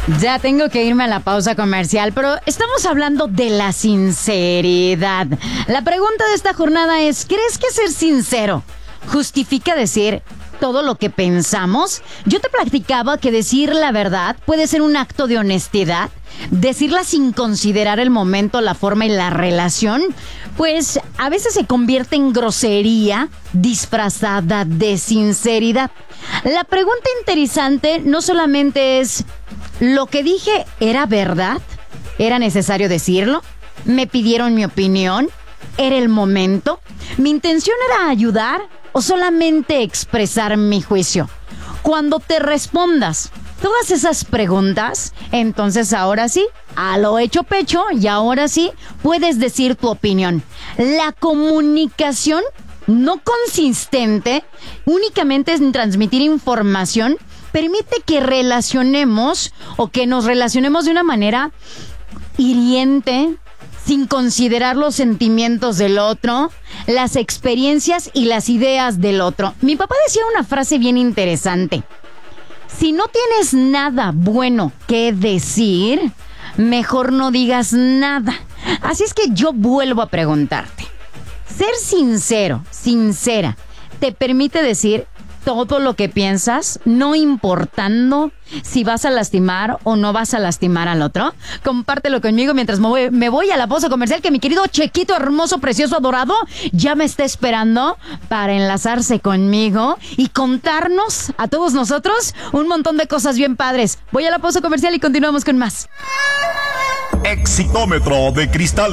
Ya tengo que irme a la pausa comercial, pero estamos hablando de la sinceridad. La pregunta de esta jornada es, ¿crees que ser sincero justifica decir todo lo que pensamos? Yo te platicaba que decir la verdad puede ser un acto de honestidad. Decirla sin considerar el momento, la forma y la relación, pues a veces se convierte en grosería disfrazada de sinceridad. La pregunta interesante no solamente es, ¿lo que dije era verdad? ¿Era necesario decirlo? ¿Me pidieron mi opinión? ¿Era el momento? ¿Mi intención era ayudar o solamente expresar mi juicio? Cuando te respondas todas esas preguntas, entonces ahora sí, a lo hecho pecho, y ahora sí puedes decir tu opinión. La comunicación no consistente únicamente en transmitir información permite que relacionemos o que nos relacionemos de una manera hiriente, sin considerar los sentimientos del otro, las experiencias y las ideas del otro. Mi papá decía una frase bien interesante: si no tienes nada bueno que decir, mejor no digas nada. Así es que yo vuelvo a preguntarte, ¿ser sincero, sincera, te permite decir todo lo que piensas, no importando si vas a lastimar o no vas a lastimar al otro? Compártelo conmigo mientras me voy a la pausa comercial, que mi querido Chequito hermoso, precioso, adorado ya me está esperando para enlazarse conmigo y contarnos a todos nosotros un montón de cosas bien padres. Voy a la pausa comercial y continuamos con más. Exitómetro de Cristal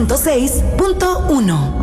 106.1.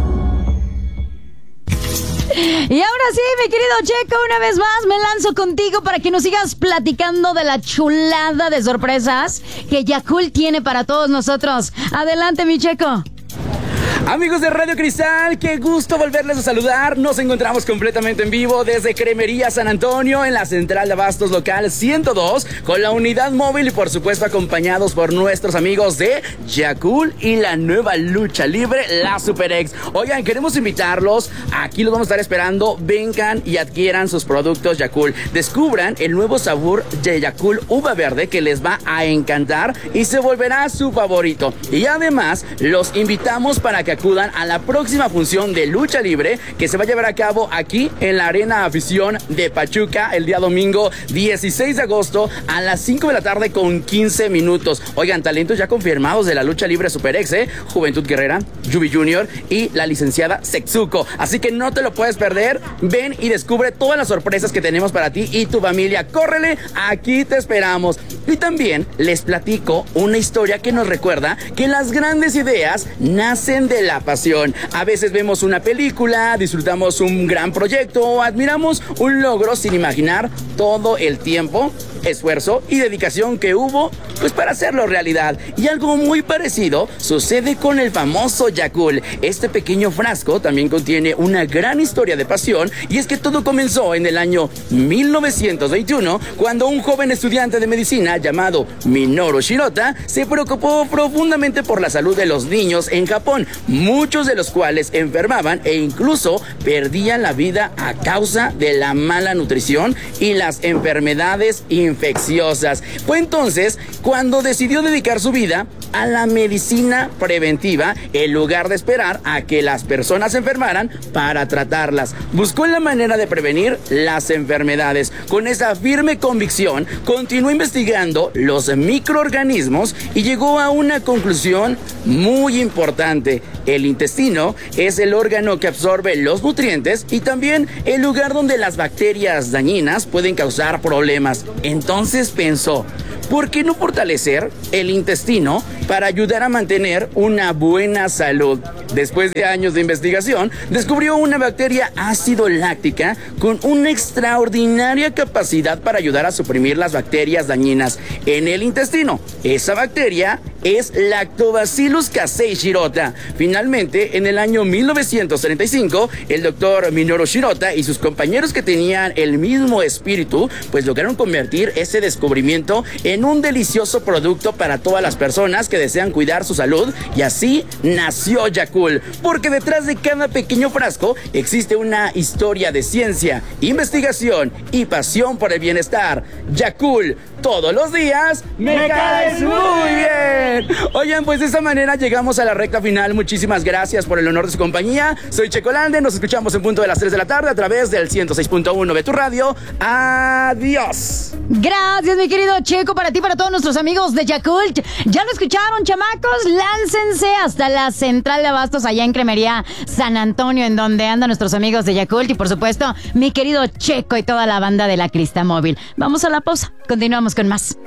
Y ahora sí, mi querido Checo, una vez más me lanzo contigo para que nos sigas platicando de la chulada de sorpresas que Yakult tiene para todos nosotros. Adelante, mi Checo. Amigos de Radio Cristal, qué gusto volverles a saludar. Nos encontramos completamente en vivo desde Cremería San Antonio, en la central de abastos local 102, con la unidad móvil y por supuesto acompañados por nuestros amigos de Yakult y la nueva lucha libre, la SuperX. Oigan, queremos invitarlos, aquí los vamos a estar esperando. Vengan y adquieran sus productos Yakult. Descubran el nuevo sabor de Yakult Uva Verde, que les va a encantar y se volverá su favorito. Y además, los invitamos para que acudan a la próxima función de lucha libre que se va a llevar a cabo aquí en la Arena Afición de Pachuca el día domingo 16 de agosto a las 5 de la tarde con 15 minutos. Oigan, talentos ya confirmados de la lucha libre SuperX, Juventud Guerrera, Yubi Junior y la licenciada Setsuko. Así que no te lo puedes perder. Ven y descubre todas las sorpresas que tenemos para ti y tu familia. Córrele, aquí te esperamos. Y también les platico una historia que nos recuerda que las grandes ideas nacen de la pasión. A veces vemos una película, disfrutamos un gran proyecto o admiramos un logro sin imaginar todo el tiempo, esfuerzo y dedicación que hubo pues para hacerlo realidad. Y algo muy parecido sucede con el famoso Yakult. Este pequeño frasco también contiene una gran historia de pasión, y es que todo comenzó en el año 1921 cuando un joven estudiante de medicina llamado Minoru Shirota se preocupó profundamente por la salud de los niños en Japón, muchos de los cuales enfermaban e incluso perdían la vida a causa de la mala nutrición y las enfermedades infecciosas. Fue entonces cuando decidió dedicar su vida a la medicina preventiva en lugar de esperar a que las personas se enfermaran para tratarlas. Buscó la manera de prevenir las enfermedades. Con esa firme convicción, continuó investigando los microorganismos y llegó a una conclusión muy importante. El intestino es el órgano que absorbe los nutrientes y también el lugar donde las bacterias dañinas pueden causar problemas. Entonces pensó, ¿por qué no fortalecer el intestino para ayudar a mantener una buena salud? Después de años de investigación, descubrió una bacteria ácido láctica con una extraordinaria capacidad para ayudar a suprimir las bacterias dañinas en el intestino. Esa bacteria es Lactobacillus casei Shirota. Finalmente, en el año 1935, el doctor Minoru Shirota y sus compañeros que tenían el mismo espíritu, pues lograron convertir ese descubrimiento en en un delicioso producto para todas las personas que desean cuidar su salud, y así nació Yakult, porque detrás de cada pequeño frasco existe una historia de ciencia, investigación y pasión por el bienestar. Yakult, todos los días me caes muy bien. Oigan, pues de esta manera llegamos a la recta final. Muchísimas gracias por el honor de su compañía. Soy Checo Lande, nos escuchamos en punto de las 3 de la tarde a través del 106.1 de tu radio. Adiós. Gracias, mi querido Checo, para ti, para todos nuestros amigos de Yakult. Ya lo escucharon, chamacos, láncense hasta la central de abastos allá en Cremería San Antonio, en donde andan nuestros amigos de Yakult y, por supuesto, mi querido Checo y toda la banda de la Crista Móvil. Vamos a la pausa, continuamos con más.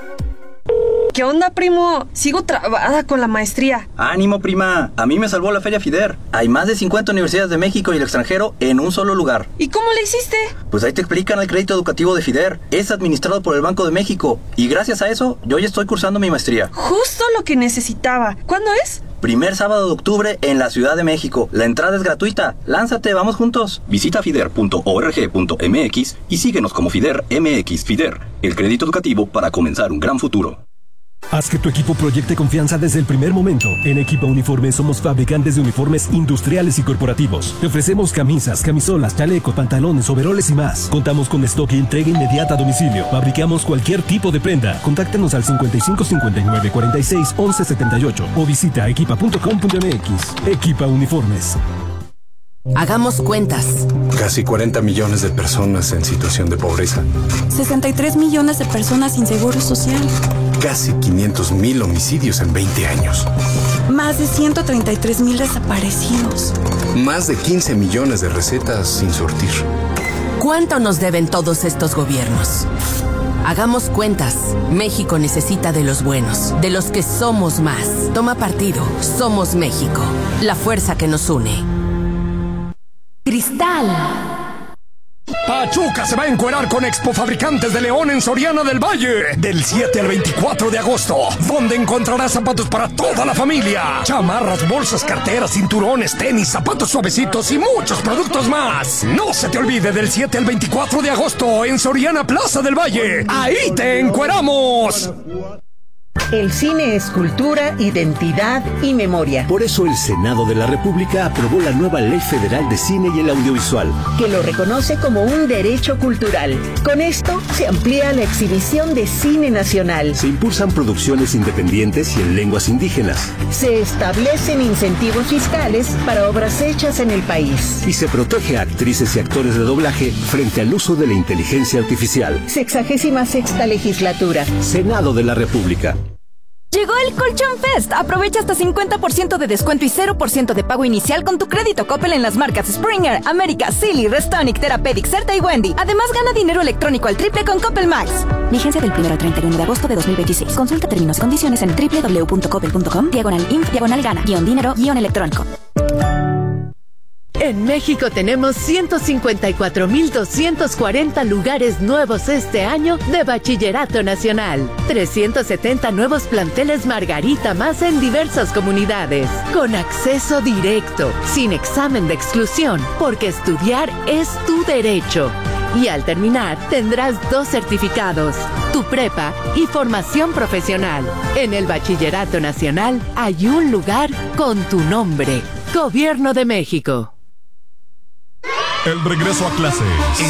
¿Qué onda, primo? Sigo trabada con la maestría. ¡Ánimo, prima! A mí me salvó la Feria FIDER. Hay más de 50 universidades de México y el extranjero en un solo lugar. ¿Y cómo le hiciste? Pues ahí te explican el crédito educativo de FIDER. Es administrado por el Banco de México. Y gracias a eso, yo ya estoy cursando mi maestría. Justo lo que necesitaba. ¿Cuándo es? Primer sábado de octubre en la Ciudad de México. La entrada es gratuita. ¡Lánzate, vamos juntos! Visita fider.org.mx y síguenos como FIDER MX. FIDER, el crédito educativo para comenzar un gran futuro. Haz que tu equipo proyecte confianza desde el primer momento. En Equipa Uniformes somos fabricantes de uniformes industriales y corporativos. Te ofrecemos camisas, camisolas, chalecos, pantalones, overoles y más. Contamos con stock y entrega inmediata a domicilio. Fabricamos cualquier tipo de prenda. Contáctanos al 55 59 46 11 78 o visita equipa.com.mx. Equipa Uniformes. Hagamos cuentas. Casi 40 millones de personas en situación de pobreza. 63 millones de personas sin seguro social. Casi 500,000 homicidios en 20 años. Más de 133,000 desaparecidos. Más de 15 millones de recetas sin surtir. ¿Cuánto nos deben todos estos gobiernos? Hagamos cuentas. México necesita de los buenos, de los que somos más. Toma partido. Somos México. La fuerza que nos une. Cristal. Pachuca se va a encuerar con Expo Fabricantes de León en Soriana del Valle del 7 al 24 de agosto, donde encontrarás zapatos para toda la familia, chamarras, bolsas, carteras, cinturones, tenis, zapatos suavecitos y muchos productos más. No se te olvide, del 7 al 24 de agosto en Soriana Plaza del Valle. ¡Ahí te encueramos! El cine es cultura, identidad y memoria. Por eso el Senado de la República aprobó la nueva Ley Federal de Cine y el Audiovisual, que lo reconoce como un derecho cultural. Con esto se amplía la exhibición de cine nacional. Se impulsan producciones independientes y en lenguas indígenas. Se establecen incentivos fiscales para obras hechas en el país. Y se protege a actrices y actores de doblaje frente al uso de la inteligencia artificial. 66ª legislatura. Senado de la República. Llegó el Colchón Fest. Aprovecha hasta 50% de descuento y 0% de pago inicial con tu crédito Coppel en las marcas Springer, América, Silly, Restonic, Therapeutic, Certa y Wendy. Además, gana dinero electrónico al triple con Coppel Max. Vigencia del 1 al 31 de agosto de 2026. Consulta términos y condiciones en www.coppel.com/inf/gana-dinero-electrónico. En México tenemos 154,240 lugares nuevos este año de Bachillerato Nacional. 370 nuevos planteles Margarita más en diversas comunidades. Con acceso directo, sin examen de exclusión, porque estudiar es tu derecho. Y al terminar, tendrás 2 certificados, tu prepa y formación profesional. En el Bachillerato Nacional hay un lugar con tu nombre. Gobierno de México. El regreso a clases